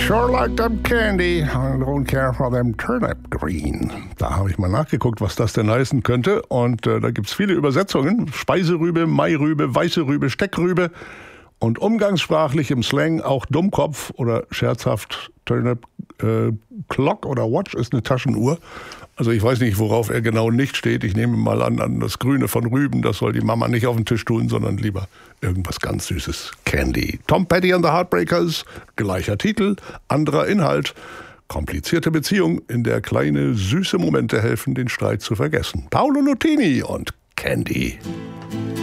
sure like them candy. I don't care for them turnip green. Da habe ich mal nachgeguckt, was das denn heißen könnte. Und da gibt es viele Übersetzungen. Speiserübe, Mairübe, weiße Rübe, Steckrübe. Und umgangssprachlich im Slang auch Dummkopf oder scherzhaft Turnip Clock oder Watch ist eine Taschenuhr. Also ich weiß nicht, worauf er genau nicht steht. Ich nehme mal an das Grüne von Rüben. Das soll die Mama nicht auf den Tisch tun, sondern lieber irgendwas ganz Süßes. Candy. Tom Petty and the Heartbreakers. Gleicher Titel, anderer Inhalt. Komplizierte Beziehung, in der kleine süße Momente helfen, den Streit zu vergessen. Paolo Nutini und Candy.